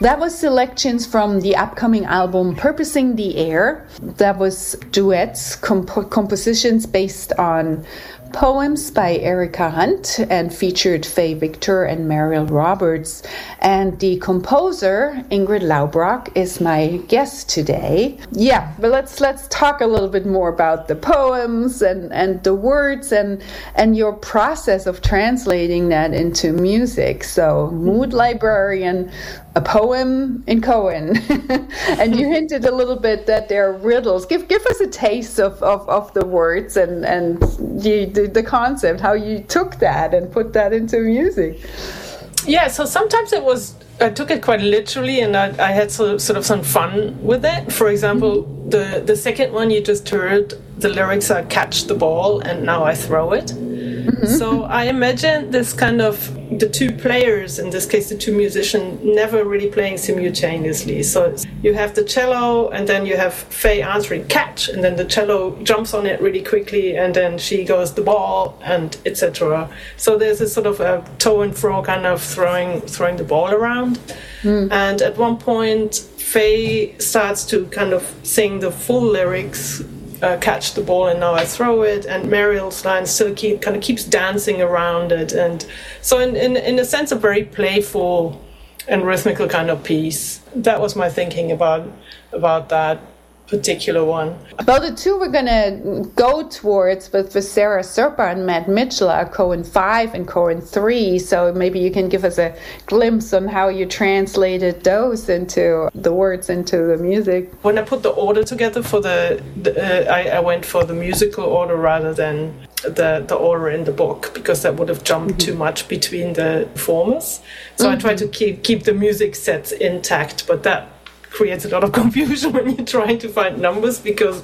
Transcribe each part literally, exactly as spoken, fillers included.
That was selections from the upcoming album Purposing the Air. That was duets, comp- compositions based on poems by Erica Hunt and featured Faye Victor and Mariel Roberts. And the composer, Ingrid Laubrock, is my guest today. Yeah, but let's let's talk a little bit more about the poems and, and the words and and your process of translating that into music. So, Mood Librarian, a poem in Cohen. And you hinted a little bit that they're riddles. Give give us a taste of, of, of the words and, and the, the the concept, how you took that and put that into music. Yeah, so sometimes it was, I took it quite literally, and I, I had sort of, sort of some fun with it. For example, mm-hmm. the, the second one you just heard, the lyrics are catch the ball and now I throw it. Mm-hmm. So I imagine this kind of, the two players, in this case the two musicians, never really playing simultaneously. So you have the cello and then you have Faye answering catch, and then the cello jumps on it really quickly and then she goes the ball, and et cetera. So there's a sort of a to and fro kind of throwing throwing the ball around. Mm. And at one point Faye starts to kind of sing the full lyrics, Uh, catch the ball and now I throw it, and Mariel's line still keep, kind of keeps dancing around it, and so in, in in a sense a very playful and rhythmical kind of piece. That was my thinking about about that particular one. Well, the two we're going to go towards with, with Sarah Serpa and Matt Mitchell are Cohen five and Cohen three, so maybe you can give us a glimpse on how you translated those into the words into the music. When I put the order together for the, the uh, I, I went for the musical order rather than the, the order in the book, because that would have jumped mm-hmm. too much between the performers. So mm-hmm. I tried to keep keep the music sets intact, but that creates a lot of confusion when you're trying to find numbers, because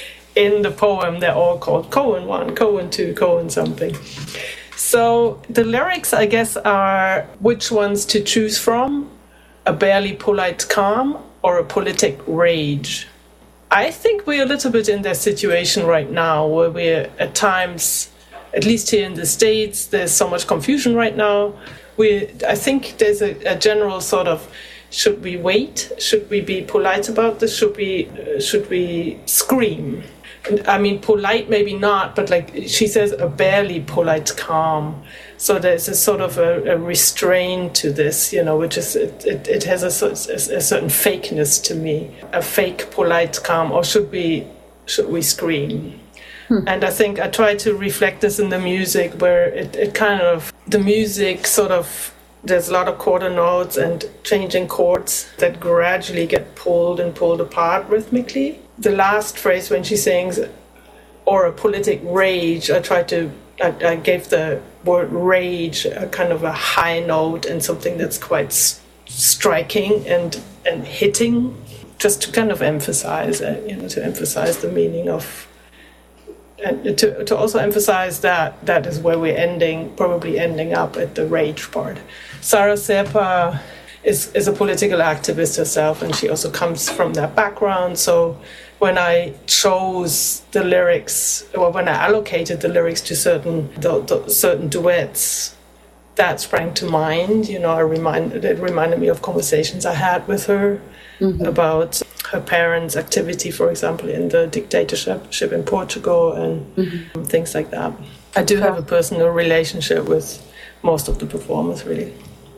in the poem they're all called Cohen one, Cohen two, Cohen something. So the lyrics, I guess, are which ones to choose from: a barely polite calm or a politic rage. I think we're a little bit in that situation right now, where we're at times, at least here in the States, there's so much confusion right now. We, I think there's a, a general sort of, should we wait? Should we be polite about this? Should we uh, should we scream? I mean, polite maybe not, but like she says, a barely polite calm. So there's a sort of a, a restraint to this, you know, which is it. It, it has a, a, a certain fakeness to me. A fake polite calm, or should we should we scream? Hmm. And I think I try to reflect this in the music, where it, it kind of the music sort of. There's a lot of quarter notes and changing chords that gradually get pulled and pulled apart rhythmically. The last phrase when she sings, or a politic rage, I tried to, I, I gave the word rage a kind of a high note and something that's quite s- striking and, and hitting, just to kind of emphasize it, you know, to emphasize the meaning of, and to, to also emphasize that that is where we're ending, probably ending up at the rage part. Sarah Serpa is, is a political activist herself, and she also comes from that background. So when I chose the lyrics, or when I allocated the lyrics to certain the, the, certain duets, that sprang to mind. You know, I reminded, it reminded me of conversations I had with her mm-hmm. about her parents' activity, for example, in the dictatorship in Portugal, and mm-hmm. things like that. I do have a personal relationship with most of the performers, really.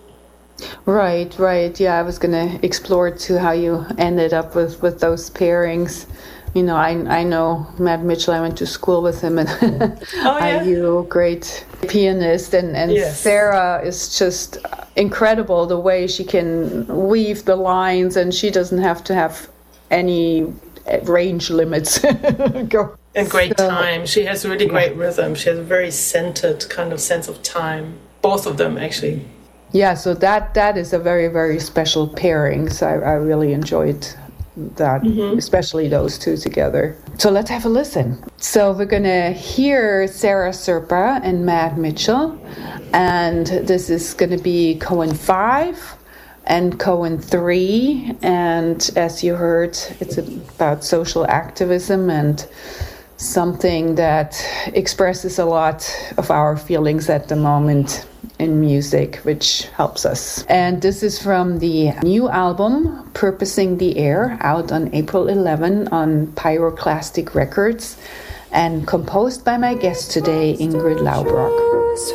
Right, right. Yeah, I was going to explore too how you ended up with, with those pairings. You know, I I know Matt Mitchell. I went to school with him, and oh, yeah? I you great pianist, and and yes. Sarah is just incredible the way she can weave the lines, and she doesn't have to have any range limits. Go. And great so, time. She has really great yeah. rhythm. She has a very centered kind of sense of time. Both of them, actually. Yeah, so that that is a very, very special pairing. So I, I really enjoyed that, mm-hmm. especially those two together. So let's have a listen. So we're going to hear Sarah Serpa and Matt Mitchell. And this is going to be Cohen five and Cohen three. And as you heard, it's about social activism and something that expresses a lot of our feelings at the moment in music, which helps us. And this is from the new album, Purposing the Air, out on April eleventh on Pyroclastic Records, and composed by my guest today, Ingrid Laubrock.